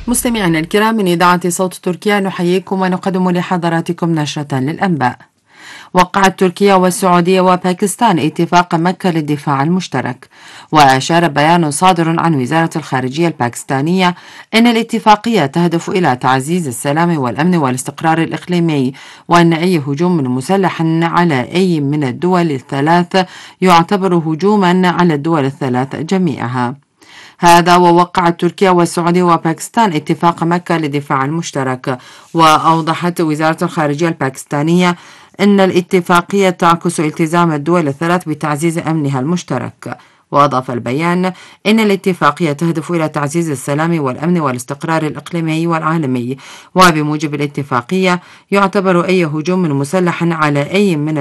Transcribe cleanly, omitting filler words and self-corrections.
مستمعينا الكرام من إذاعة صوت تركيا نحييكم ونقدم لحضراتكم نشرة للأنباء. وقعت تركيا والسعودية وباكستان اتفاق مكة للدفاع المشترك. وأشار بيان صادر عن وزارة الخارجية الباكستانية أن الاتفاقية تهدف إلى تعزيز السلام والأمن والاستقرار الإقليمي، وأن أي هجوم مسلح على أي من الدول الثلاث يعتبر هجوما على الدول الثلاث جميعها. هذا ووقعت تركيا والسعودية وباكستان اتفاق مكة للدفاع المشترك. وأوضحت وزارة الخارجية الباكستانية أن الاتفاقية تعكس التزام الدول الثلاث بتعزيز أمنها المشترك. وأضاف البيان أن الاتفاقية تهدف إلى تعزيز السلام والأمن والاستقرار الإقليمي والعالمي، وبموجب الاتفاقية يعتبر أي هجوم مسلح على أي من